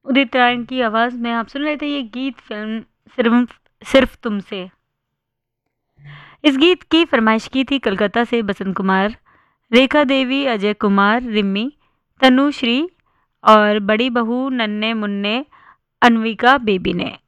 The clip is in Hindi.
उदित नारायण की आवाज़ में आप सुन रहे थे ये गीत फिल्म सिर्फ सिर्फ तुमसे। इस गीत की फरमाइश की थी कलकत्ता से बसंत कुमार, रेखा देवी, अजय कुमार, रिम्मी, तनुश्री और बड़ी बहू नन्हे मुन्ने अनविका बेबी ने।